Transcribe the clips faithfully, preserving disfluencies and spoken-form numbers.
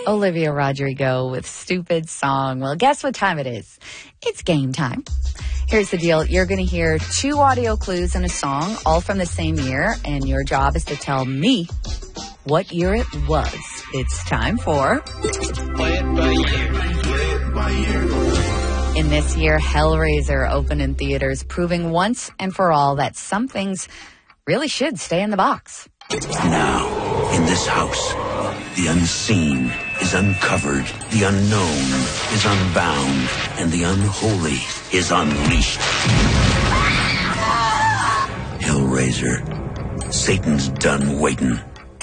Olivia Rodrigo with Stupid Song. Well, guess what time it is? It's game time. Here's the deal. You're going to hear two audio clues and a song, all from the same year, and your job is to tell me what year it was. It's time for... Play it by year. Play it by year. In this year, Hellraiser opened in theaters, proving once and for all that some things really should stay in the box. Now, in this house, the unseen is uncovered, the unknown is unbound, and the unholy is unleashed. Hellraiser, Satan's done waiting.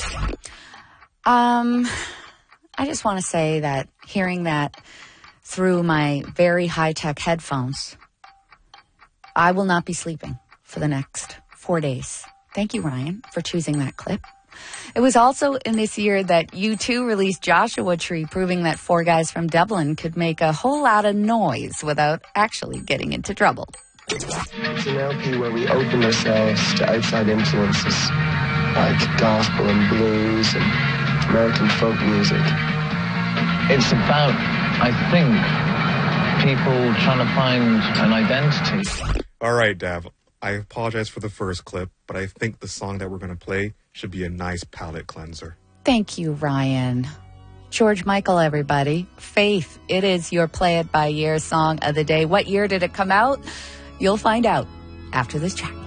Um, I just want to say that hearing that through my very high-tech headphones, I will not be sleeping for the next four days. Thank you, Ryan, for choosing that clip. It was also in this year that U two released Joshua Tree, proving that four guys from Dublin could make a whole lot of noise without actually getting into trouble. It's an L P where we open ourselves to outside influences like gospel and blues and American folk music. It's about, I think, people trying to find an identity. All right, Dav. I apologize for the first clip, but I think the song that we're going to play should be a nice palate cleanser. Thank you, Ryan. George Michael, everybody. Faith, it is your Play It By Year song of the day. What year did it come out? You'll find out after this track.